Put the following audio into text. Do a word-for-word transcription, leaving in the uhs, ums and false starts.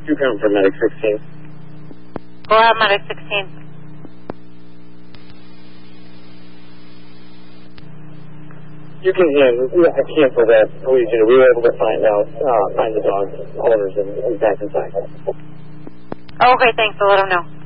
You come from Medic sixteen. Go ahead, Medic sixteen. You can handle, I cancel that. Police, you know, we were able to find out, uh, find the dog owners and, and back inside. Okay, thanks. I'll let them know.